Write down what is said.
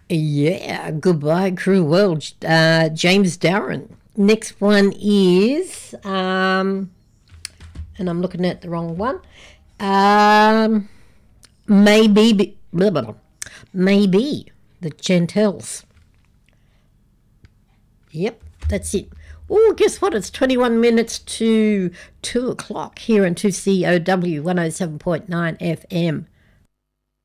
Yeah, goodbye, cruel world. James Darren. Next one is, and I'm looking at the wrong one. Um, blah, blah, blah. Maybe the Gentils. Yep, that's it. Oh, guess what? It's 21 minutes to 2 o'clock here on 2COW 107.9 FM.